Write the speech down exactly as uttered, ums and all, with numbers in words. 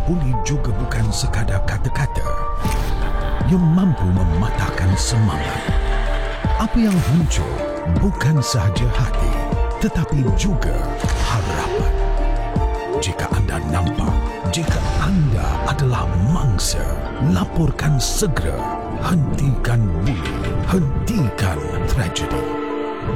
buli juga bukan sekadar kata-kata. Ia mampu mematahkan semangat. Apa yang muncul bukan sahaja hati, tetapi juga harapan. Jika anda nampak, jika anda adalah mangsa, laporkan segera. Hentikan bully, hentikan tragedi.